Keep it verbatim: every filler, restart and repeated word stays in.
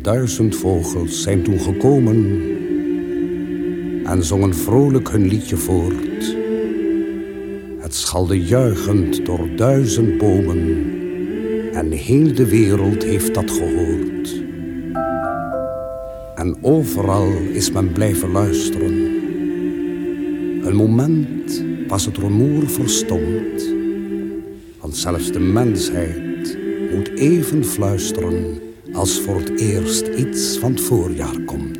Duizend vogels zijn toen gekomen en zongen vrolijk hun liedje voort. Het schalde juichend door duizend bomen en heel de wereld heeft dat gehoord. En overal is men blijven luisteren. Een moment was het rumoer verstomd, want zelfs de mensheid moet even fluisteren als voor het eerst iets van het voorjaar komt.